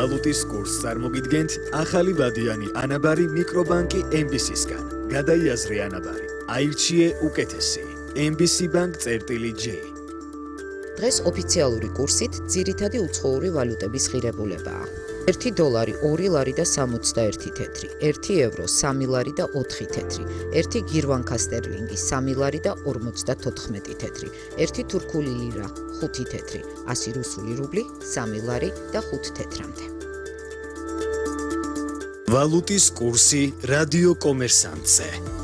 ვალუტის კურსს წარმოგიდგენთ ახალი ვადიანი ანაბარი მიკრობანკი MBC-სგან. გადაიაზრე ანაბარი. აირჩიე უკეთესი. MBC Bank-J. დღეს ოფიციალური კურსით ძირითადი უცხოური ვალუტების ღირებულებაა. 1 დოლარი 2 ლარი და 61 თეთრი, 1 ევრო 3 ლარი და 4 თეთრი, 1 გირვანკა სტერლინგი 3 ლარი და 54 თეთრი, 1 თურქული ლირა 5 თეთრი, 100 რუსული რუბლი 3 ლარი და 5 თეთრამდე. ვალუტის კურსი რადიო კომერსანტზე.